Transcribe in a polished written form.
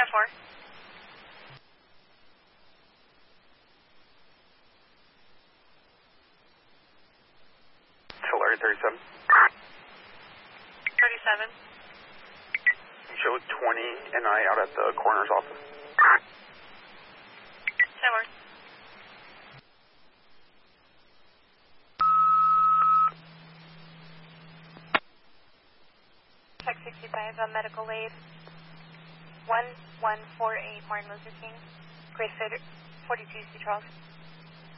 4. Tulare 37. 37. Show 20 and I out at the coroner's office. 4. Tech 65 on medical aid. 1148 Martin Luther King. Grace 42 C. Charles.